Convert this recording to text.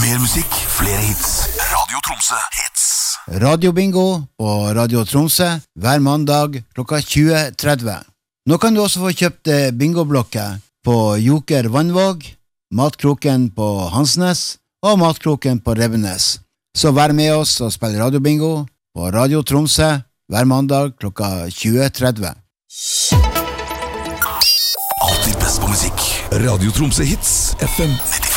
Mer musikk, flere hits. Radio Tromsø hits. Radio Bingo på Radio Tromsø hver mandag klokka 20:30. Nå kan du også få kjøpt bingoblokker på Joker Vannvåg, Matkroken på Hansnes og Matkroken på Revenes. Så vær med oss og spill Radio Bingo på Radio Tromsø hver mandag klokka 20:30. Alltid best på musikk. Radio Tromsø hits, FM 90.